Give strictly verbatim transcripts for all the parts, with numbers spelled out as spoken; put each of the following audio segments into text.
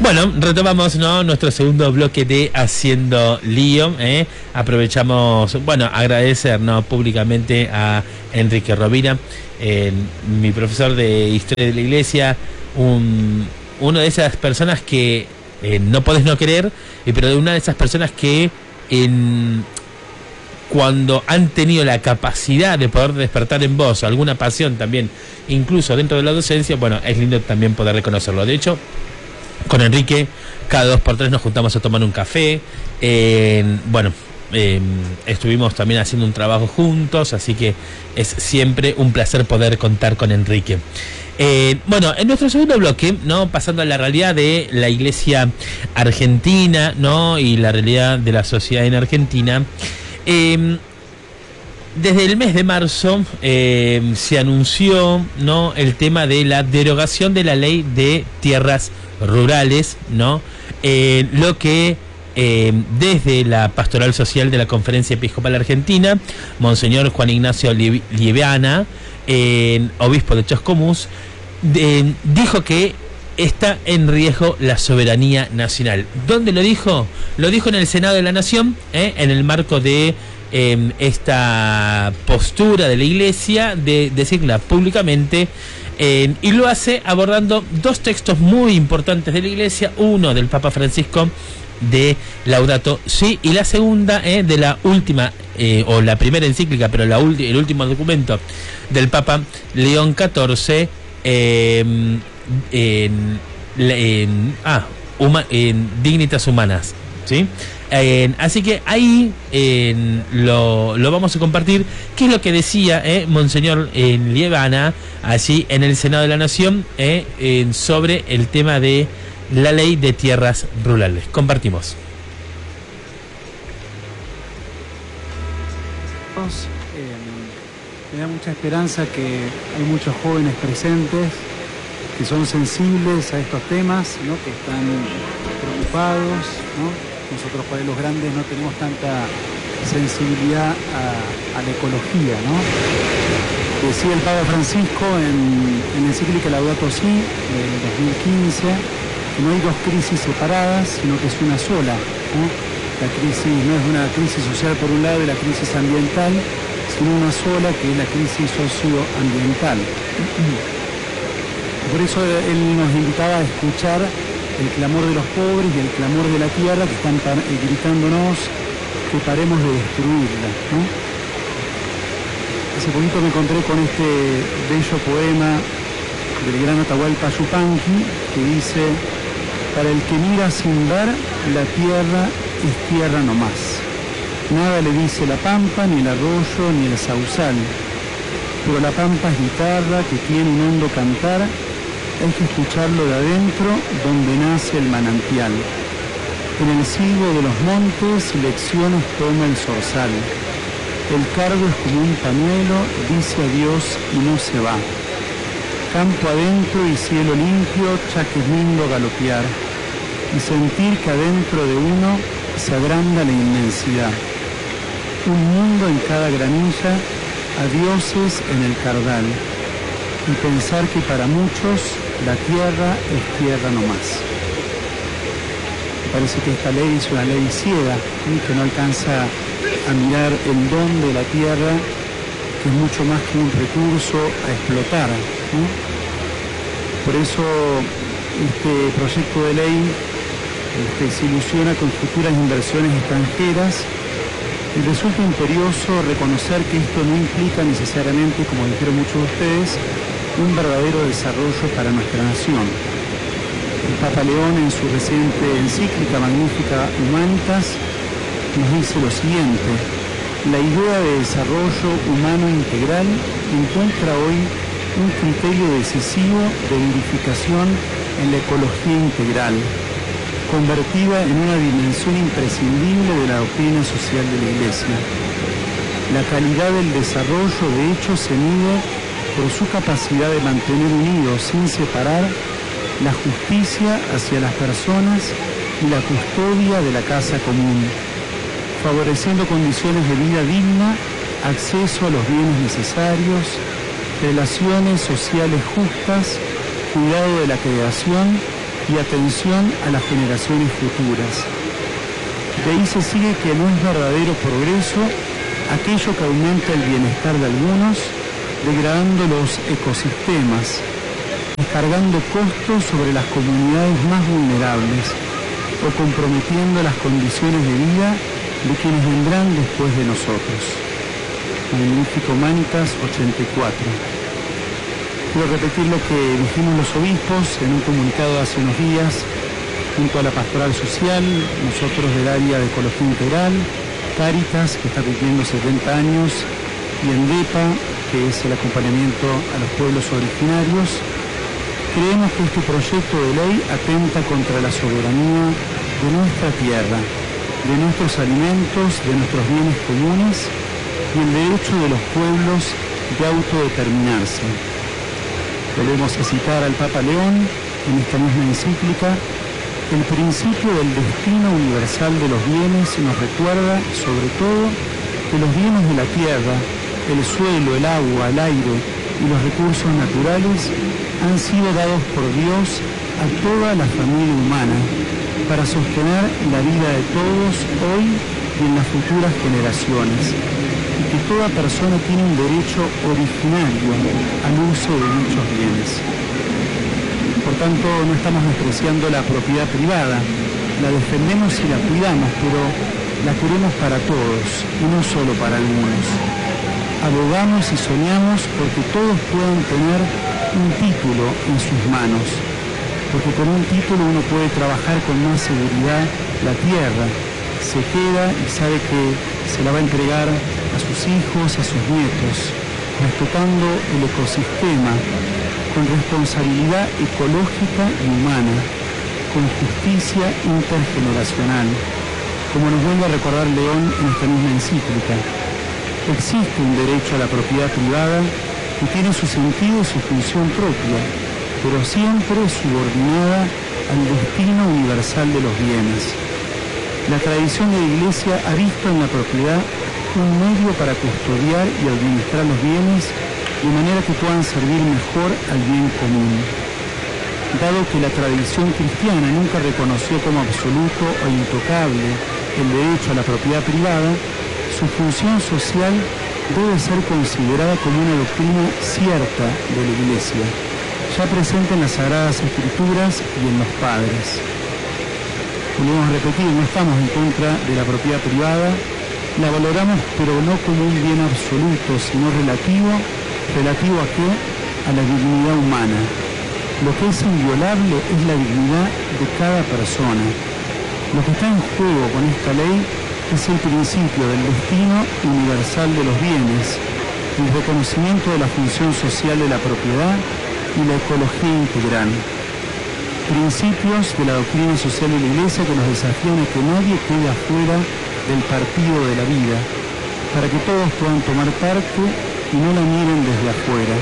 Bueno, retomamos, ¿no?, nuestro segundo bloque de Haciendo Lío. ¿eh? Aprovechamos, bueno, agradecer, ¿no?, públicamente a Enrique Rovira, eh, mi profesor de Historia de la Iglesia, un, uno de esas personas que eh, no podés no querer, eh, pero de una de esas personas que en... cuando han tenido la capacidad de poder despertar en vos alguna pasión también, incluso dentro de la docencia, bueno, es lindo también poder reconocerlo. De hecho, con Enrique, cada dos por tres nos juntamos a tomar un café. Eh, bueno, eh, estuvimos también haciendo un trabajo juntos, así que es siempre un placer poder contar con Enrique. Eh, bueno, en nuestro segundo bloque, ¿no?, pasando a la realidad de la Iglesia argentina, ¿no?, y la realidad de la sociedad en Argentina. Eh, desde el mes de marzo eh, se anunció, ¿no?, el tema de la derogación de la ley de tierras rurales, ¿no? Eh, lo que eh, desde la Pastoral Social de la Conferencia Episcopal Argentina, Monseñor Juan Ignacio Liebeana, eh, obispo de Chascomús, de, dijo que está en riesgo la soberanía nacional. ¿Dónde lo dijo? Lo dijo en el Senado de la Nación, ¿eh? en el marco de eh, esta postura de la Iglesia de decirla públicamente, eh, y lo hace abordando dos textos muy importantes de la Iglesia, uno del Papa Francisco de Laudato Si, y la segunda eh, de la última, eh, o la primera encíclica, pero la el último documento del Papa León catorce, eh, en, en, ah, huma, en Dignitas Humanas, ¿sí? Eh, así que ahí eh, lo, lo vamos a compartir. ¿Qué es lo que decía eh, Monseñor eh, Liebeana allí en el Senado de la Nación eh, eh, sobre el tema de la ley de tierras rurales? Compartimos. Eh, me da mucha esperanza que hay muchos jóvenes presentes que son sensibles a estos temas, ¿no?, que están preocupados, ¿no? Nosotros, para los grandes, no tenemos tanta sensibilidad a, a la ecología, ¿no? Decía el Papa Francisco en, en la encíclica Laudato Si, del dos mil quince, que no hay dos crisis separadas, sino que es una sola, ¿no? La crisis no es una crisis social por un lado y la crisis ambiental, sino una sola, que es la crisis socioambiental. Por eso él nos invitaba a escuchar el clamor de los pobres y el clamor de la tierra, que están gritándonos que paremos de destruirla, ¿no? Hace poquito me encontré con este bello poema del gran Atahualpa Yupanqui, que dice: para el que mira sin ver, la tierra es tierra nomás. Nada le dice la pampa, ni el arroyo, ni el sausal, pero la pampa es guitarra que tiene un hondo cantar. Hay que escucharlo de adentro, donde nace el manantial. En el silbo de los montes, lecciones toma el zorzal. El cardo es como un pañuelo, dice adiós y no se va. Campo adentro y cielo limpio, ya que es lindo galopear. Y sentir que adentro de uno se agranda la inmensidad. Un mundo en cada granilla, a dioses en el cardal. Y pensar que para muchos la tierra es tierra nomás. Me parece que esta ley es una ley ciega, ¿sí?, que no alcanza a mirar el don de la tierra, que es mucho más que un recurso a explotar, ¿no? Por eso este proyecto de ley este, se ilusiona con futuras inversiones extranjeras, y resulta imperioso reconocer que esto no implica necesariamente, como dijeron muchos de ustedes, un verdadero desarrollo para nuestra nación. El Papa León, en su reciente encíclica magnífica Humanitas, nos dice lo siguiente: la idea de desarrollo humano integral encuentra hoy un criterio decisivo de verificación en la ecología integral, convertida en una dimensión imprescindible de la doctrina social de la Iglesia. La calidad del desarrollo, de hecho, se mide por su capacidad de mantener unidos, sin separar, la justicia hacia las personas y la custodia de la casa común, favoreciendo condiciones de vida digna, acceso a los bienes necesarios, relaciones sociales justas, cuidado de la creación y atención a las generaciones futuras. De ahí se sigue que no es verdadero progreso aquello que aumenta el bienestar de algunos, degradando los ecosistemas, descargando costos sobre las comunidades más vulnerables o comprometiendo las condiciones de vida de quienes vendrán después de nosotros. Magnífico Humanitas ochenta y cuatro. Quiero repetir lo que dijimos los obispos en un comunicado hace unos días, junto a la Pastoral Social, nosotros del área de Ecología Integral, Cáritas, que está cumpliendo setenta años, y ENDEPA, que es el acompañamiento a los pueblos originarios. Creemos que este proyecto de ley atenta contra la soberanía de nuestra tierra, de nuestros alimentos, de nuestros bienes comunes y el derecho de los pueblos de autodeterminarse. Volvemos a citar al Papa León en esta misma encíclica. El principio del destino universal de los bienes nos recuerda, sobre todo, que los bienes de la tierra, el suelo, el agua, el aire y los recursos naturales han sido dados por Dios a toda la familia humana para sostener la vida de todos hoy y en las futuras generaciones, y que toda persona tiene un derecho originario al uso de dichos bienes. Por tanto, no estamos despreciando la propiedad privada, la defendemos y la cuidamos, pero la queremos para todos y no solo para algunos. Abogamos y soñamos porque todos puedan tener un título en sus manos, porque con un título uno puede trabajar con más seguridad la tierra, se queda y sabe que se la va a entregar a sus hijos, a sus nietos, respetando el ecosistema, con responsabilidad ecológica y humana, con justicia intergeneracional, como nos vuelve a recordar León en esta misma encíclica. Existe un derecho a la propiedad privada que tiene su sentido y su función propia, pero siempre subordinada al destino universal de los bienes. La tradición de la Iglesia ha visto en la propiedad un medio para custodiar y administrar los bienes de manera que puedan servir mejor al bien común. Dado que la tradición cristiana nunca reconoció como absoluto o intocable el derecho a la propiedad privada, su función social debe ser considerada como una doctrina cierta de la Iglesia, ya presente en las Sagradas Escrituras y en los padres. Volvemos a repetir, no estamos en contra de la propiedad privada, la valoramos pero no como un bien absoluto, sino relativo ¿Relativo a qué? A la dignidad humana. Lo que es inviolable es la dignidad de cada persona. Lo que está en juego con esta ley es el principio del destino universal de los bienes, el reconocimiento de la función social de la propiedad y la ecología integral. Principios de la doctrina social de la Iglesia que nos desafían a que nadie quede afuera del partido de la vida, para que todos puedan tomar parte y no la miren desde afuera.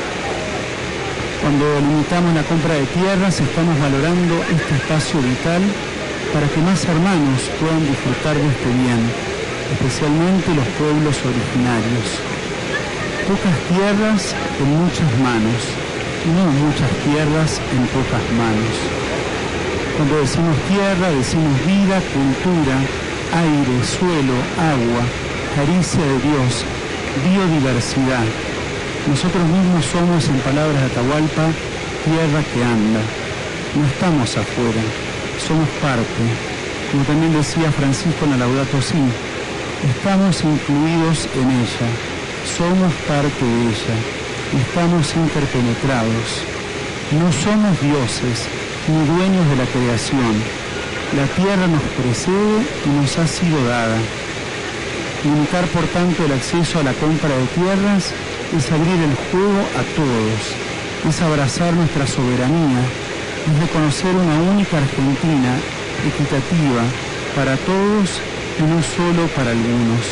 Cuando limitamos la compra de tierras, estamos valorando este espacio vital para que más hermanos puedan disfrutar de este bien, especialmente los pueblos originarios. Pocas tierras en muchas manos, y no muchas tierras en pocas manos. Cuando decimos tierra, decimos vida, cultura, aire, suelo, agua, caricia de Dios, biodiversidad. Nosotros mismos somos, en palabras de Atahualpa, tierra que anda. No estamos afuera, somos parte. Como también decía Francisco en la Laudato Si, estamos incluidos en ella, somos parte de ella, estamos interpenetrados. No somos dioses ni dueños de la creación. La tierra nos precede y nos ha sido dada. Limitar, por tanto, el acceso a la compra de tierras es abrir el juego a todos, es abrazar nuestra soberanía, es reconocer una única Argentina equitativa para todos y no solo para algunos.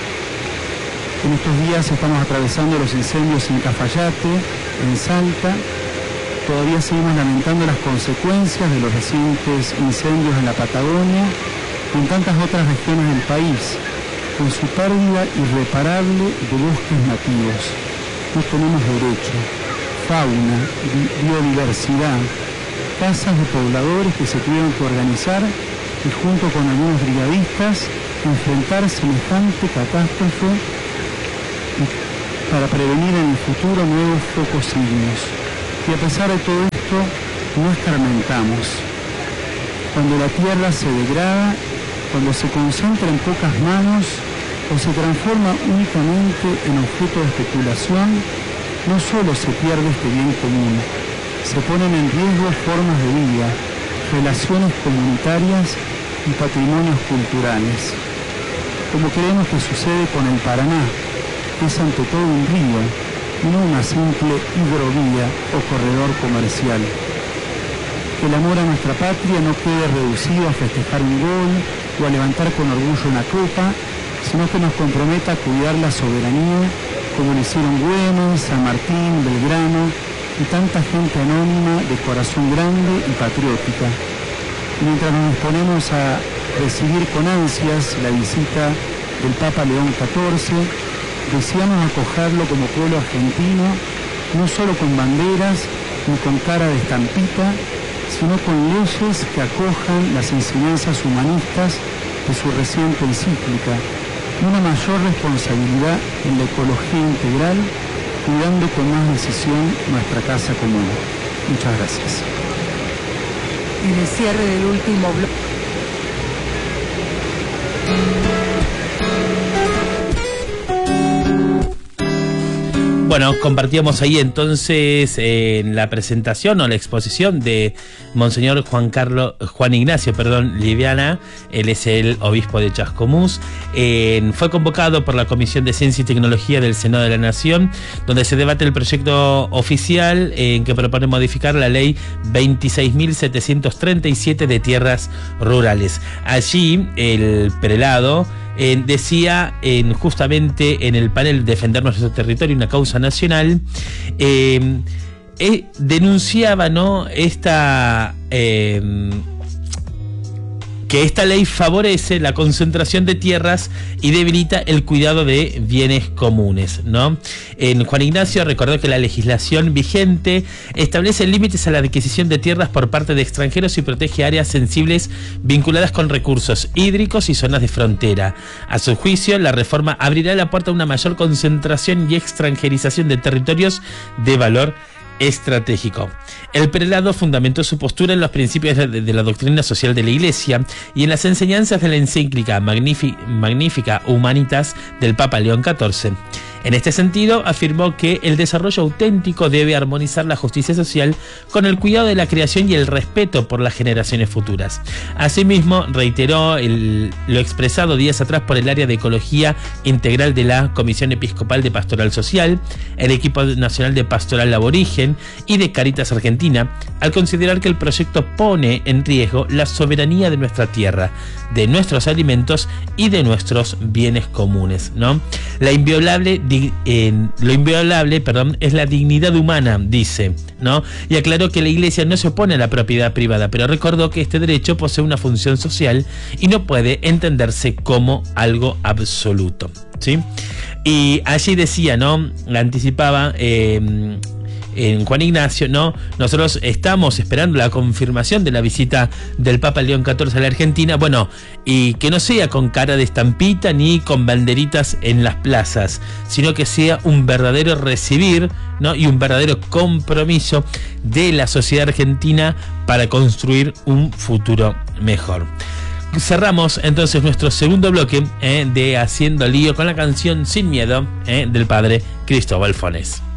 En estos días estamos atravesando los incendios en Cafayate, en Salta. Todavía seguimos lamentando las consecuencias de los recientes incendios en la Patagonia y en tantas otras regiones del país, con su pérdida irreparable de bosques nativos. No tenemos derecho, fauna, bi biodiversidad, casas de pobladores que se tuvieron que organizar y junto con algunos brigadistas enfrentar semejante catástrofe para prevenir en el futuro nuevos focos sísmicos. Y a pesar de todo esto, no escarmentamos. Cuando la tierra se degrada, cuando se concentra en pocas manos o se transforma únicamente en objeto de especulación, no solo se pierde este bien común, se ponen en riesgo formas de vida, relaciones comunitarias y patrimonios culturales. Como creemos que sucede con el Paraná, que es ante todo un río, y no una simple hidrovía o corredor comercial. Que el amor a nuestra patria no quede reducido a festejar un gol o a levantar con orgullo una copa, sino que nos comprometa a cuidar la soberanía, como lo hicieron Güemes, San Martín, Belgrano y tanta gente anónima de corazón grande y patriótica. Y mientras nos disponemos a recibir con ansias la visita del Papa León catorce, deseamos acogerlo como pueblo argentino, no solo con banderas ni con cara de estampita, sino con leyes que acojan las enseñanzas humanistas de su reciente encíclica, y una mayor responsabilidad en la ecología integral, cuidando con más decisión nuestra casa común. Muchas gracias. En el cierre del último bloque. Bueno, compartíamos ahí entonces eh, en la presentación o la exposición de Monseñor Juan Carlos, Juan Ignacio, perdón, Liviana. Él es el obispo de Chascomús. Eh, fue convocado por la Comisión de Ciencia y Tecnología del Senado de la Nación, donde se debate el proyecto oficial en eh, que propone modificar la ley veintiséis mil setecientos treinta y siete de tierras rurales. Allí el prelado Eh, decía en, justamente en el panel Defender nuestro territorio, una causa nacional, eh, eh, denunciaba, ¿no?, esta eh, que esta ley favorece la concentración de tierras y debilita el cuidado de bienes comunes, ¿no? En Juan Ignacio recordó que la legislación vigente establece límites a la adquisición de tierras por parte de extranjeros y protege áreas sensibles vinculadas con recursos hídricos y zonas de frontera. A su juicio, la reforma abrirá la puerta a una mayor concentración y extranjerización de territorios de valor estratégico. El prelado fundamentó su postura en los principios de, de la doctrina social de la Iglesia y en las enseñanzas de la encíclica Magnifica, Magnifica Humanitas del Papa León catorce. En este sentido, afirmó que el desarrollo auténtico debe armonizar la justicia social con el cuidado de la creación y el respeto por las generaciones futuras. Asimismo, reiteró el, lo expresado días atrás por el área de Ecología Integral de la Comisión Episcopal de Pastoral Social, el Equipo Nacional de Pastoral Aborigen y de Caritas Argentina, al considerar que el proyecto pone en riesgo la soberanía de nuestra tierra, de nuestros alimentos y de nuestros bienes comunes, ¿no? La inviolable En lo inviolable, perdón, es la dignidad humana, dice, ¿no? Y aclaró que la Iglesia no se opone a la propiedad privada, pero recordó que este derecho posee una función social y no puede entenderse como algo absoluto, ¿sí? Y allí decía, ¿no?, anticipaba eh, en Juan Ignacio, ¿no?, nosotros estamos esperando la confirmación de la visita del Papa León catorce a la Argentina, bueno, y que no sea con cara de estampita ni con banderitas en las plazas, sino que sea un verdadero recibir, ¿no?, y un verdadero compromiso de la sociedad argentina para construir un futuro mejor. Cerramos entonces nuestro segundo bloque eh, de Haciendo Lío con la canción Sin Miedo eh, del padre Cristóbal Fornés.